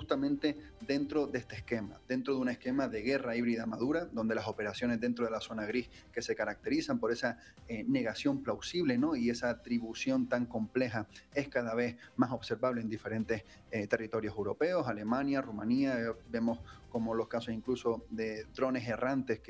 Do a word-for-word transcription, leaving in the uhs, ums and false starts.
justamente dentro de este esquema, dentro de un esquema de guerra híbrida madura, donde las operaciones dentro de la zona gris que se caracterizan por esa eh, negación plausible, ¿no? Y esa atribución tan compleja es cada vez más observable en diferentes eh, territorios europeos, Alemania, Rumanía, eh, vemos como los casos incluso de drones errantes que